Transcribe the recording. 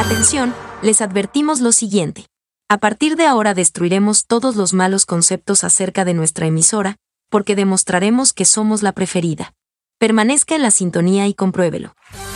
Atención, les advertimos lo siguiente. A partir de ahora destruiremos todos los malos conceptos acerca de nuestra emisora, porque demostraremos que somos la preferida. Permanezca en la sintonía y compruébelo.